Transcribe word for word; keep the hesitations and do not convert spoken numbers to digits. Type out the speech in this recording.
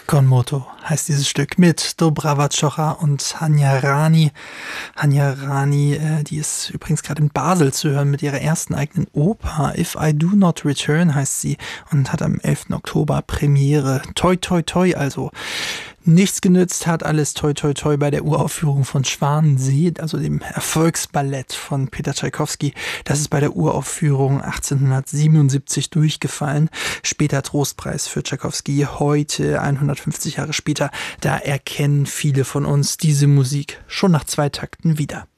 Kon-Moto heißt dieses Stück mit Dobrava Czocha und Hanya Rani. Hanya Rani, äh, die ist übrigens gerade in Basel zu hören mit ihrer ersten eigenen Oper. If I Do Not Return heißt sie und hat am elften Oktober Premiere. Toi, toi, toi, also nichts genützt hat alles toi, toi, toi bei der Uraufführung von Schwanensee, also dem Erfolgsballett von Peter Tschaikowski. Das ist bei der Uraufführung achtzehnhundertsiebenundsiebzig durchgefallen. Später Trostpreis für Tschaikowski, heute hundertfünfzig Jahre später. Da erkennen viele von uns diese Musik schon nach zwei Takten wieder.